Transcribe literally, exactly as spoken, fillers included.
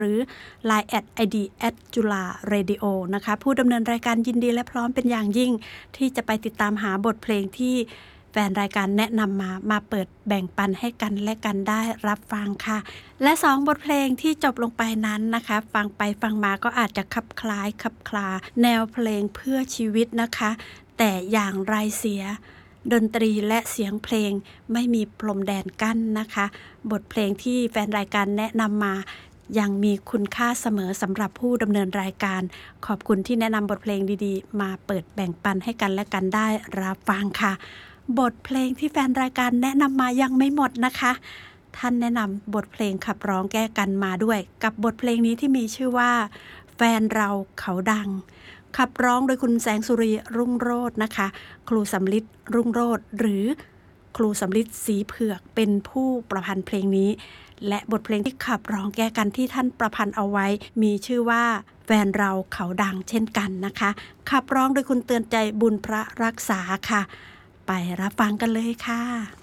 หรือ ไลน์ แอท ไอ ดี แอท จุฬา เรดิโอ นะคะผู้ดำเนินรายการยินดีและพร้อมเป็นอย่างยิ่งที่จะไปติดตามหาบทเพลงที่แฟนรายการแนะนำมามาเปิดแบ่งปันให้กันและกันได้รับฟังค่ะและสองบทเพลงที่จบลงไปนั้นนะคะฟังไปฟังมาก็อาจจะคลับคล้ายคลับคลาแนวเพลงเพื่อชีวิตนะคะแต่อย่างไรเสียดนตรีและเสียงเพลงไม่มีพรมแดนกั้นนะคะบทเพลงที่แฟนรายการแนะนำมายังมีคุณค่าเสมอสำหรับผู้ดำเนินรายการขอบคุณที่แนะนำบทเพลงดีๆมาเปิดแบ่งปันให้กันและกันได้รับฟังค่ะบทเพลงที่แฟนรายการแนะนำมายังไม่หมดนะคะท่านแนะนำบทเพลงขับร้องแก้กันมาด้วยกับบทเพลงนี้ที่มีชื่อว่าแฟนเราเขาดังขับร้องโดยคุณแสงสุรีรุ่งโรจน์นะคะครูสำลิดรุ่งโรจน์หรือครูสำลิดสีเผือกเป็นผู้ประพันธ์เพลงนี้และบทเพลงที่ขับร้องแก้กันที่ท่านประพันธ์เอาไว้มีชื่อว่าแฟนเราเขาดังเช่นกันนะคะขับร้องโดยคุณเตือนใจบุญพระรักษาค่ะไปรับฟังกันเลยค่ะ